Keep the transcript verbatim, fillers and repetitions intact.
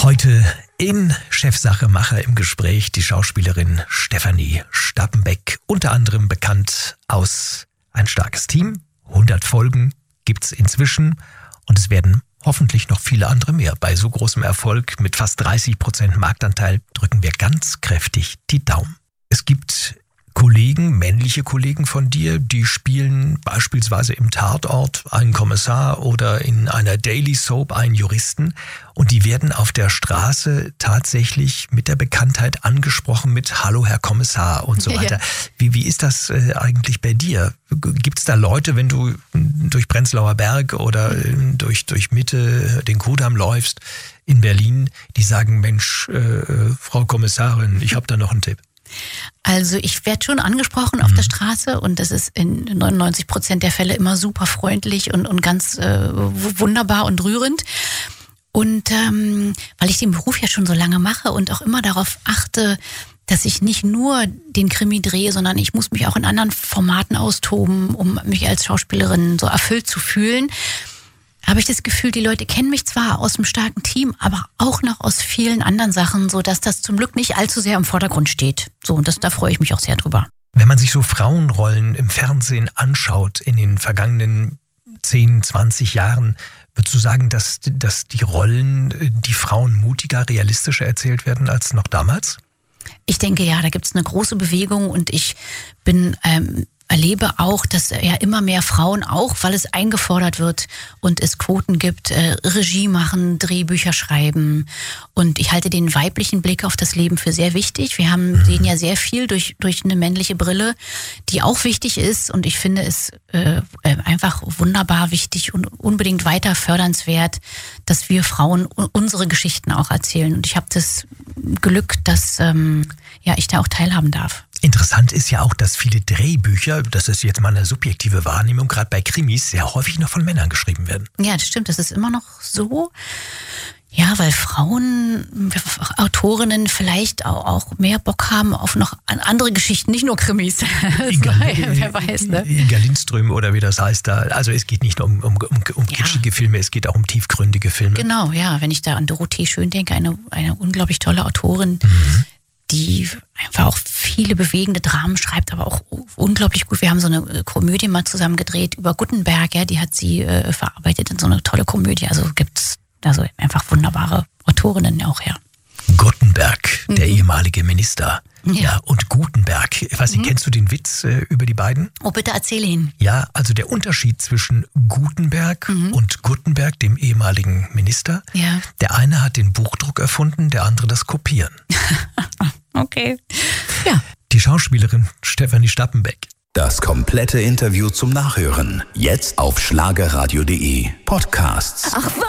Heute in Chefsachemacher im Gespräch die Schauspielerin Stefanie Stappenbeck, unter anderem bekannt aus Ein starkes Team. hundert Folgen gibt's inzwischen und es werden hoffentlich noch viele andere mehr. Bei so großem Erfolg mit fast dreißig Prozent Marktanteil drücken wir ganz kräftig die Daumen. Es gibt Kollegen, männliche Kollegen von dir, die spielen beispielsweise im Tatort einen Kommissar oder in einer Daily Soap einen Juristen und die werden auf der Straße tatsächlich mit der Bekanntheit angesprochen mit Hallo Herr Kommissar und so weiter. Ja. Wie, wie ist das äh, eigentlich bei dir? Gibt es da Leute, wenn du durch Prenzlauer Berg oder äh, durch, durch Mitte den Kudamm läufst in Berlin, die sagen, Mensch, äh, Frau Kommissarin, ich habe da noch einen Tipp? Also ich werde schon angesprochen auf mhm. der Straße und das ist in neunundneunzig Prozent der Fälle immer super freundlich und, und ganz äh, wunderbar und rührend. Und ähm, weil ich den Beruf ja schon so lange mache und auch immer darauf achte, dass ich nicht nur den Krimi drehe, sondern ich muss mich auch in anderen Formaten austoben, um mich als Schauspielerin so erfüllt zu fühlen, habe ich das Gefühl, die Leute kennen mich zwar aus dem starken Team, aber auch noch aus vielen anderen Sachen, so dass das zum Glück nicht allzu sehr im Vordergrund steht. So, und das, da freue ich mich auch sehr drüber. Wenn man sich so Frauenrollen im Fernsehen anschaut in den vergangenen zehn, zwanzig Jahren, würdest du sagen, dass, dass die Rollen, die Frauen mutiger, realistischer erzählt werden als noch damals? Ich denke, ja, da gibt es eine große Bewegung und ich bin ähm, erlebe auch, dass ja immer mehr Frauen auch, weil es eingefordert wird und es Quoten gibt, äh, Regie machen, Drehbücher schreiben. Und ich halte den weiblichen Blick auf das Leben für sehr wichtig. Wir haben, sehen ja sehr viel durch, durch eine männliche Brille, die auch wichtig ist. Und ich finde es äh, einfach wunderbar wichtig und unbedingt weiter fördernswert, dass wir Frauen unsere Geschichten auch erzählen. Und ich habe das Glück, dass ähm, ja, ich da auch teilhaben darf. Interessant ist ja auch, dass viele Drehbücher, das ist jetzt mal eine subjektive Wahrnehmung, gerade bei Krimis sehr häufig noch von Männern geschrieben werden. Ja, das stimmt, das ist immer noch so. Ja, weil Frauen, Autorinnen vielleicht auch mehr Bock haben auf noch andere Geschichten, nicht nur Krimis. Inga, wer weiß, ne? Inga Lindström oder wie das heißt da. Also es geht nicht nur um, um, um, um kitschige ja. Filme, es geht auch um tiefgründige Filme. Genau, ja, wenn ich da an Dorothee Schön denke, eine, eine unglaublich tolle Autorin, mhm. die einfach auch viele bewegende Dramen schreibt, aber auch unglaublich gut. Wir haben so eine Komödie mal zusammen gedreht über Gutenberg, ja, die hat sie äh, verarbeitet in so eine tolle Komödie. Also gibt's also einfach wunderbare Autorinnen auch, ja. Gutenberg, der mhm. ehemalige Minister. Ja. ja, und Gutenberg. Ich weiß nicht, Mhm. kennst du den Witz äh, über die beiden? Oh, bitte erzähl ihn. Ja, also der Unterschied zwischen Gutenberg Mhm. und Gutenberg, dem ehemaligen Minister. Ja. Der eine hat den Buchdruck erfunden, der andere das Kopieren. Okay. Ja. Die Schauspielerin Stefanie Stappenbeck. Das komplette Interview zum Nachhören. Jetzt auf schlagerradio punkt de Podcasts. Ach,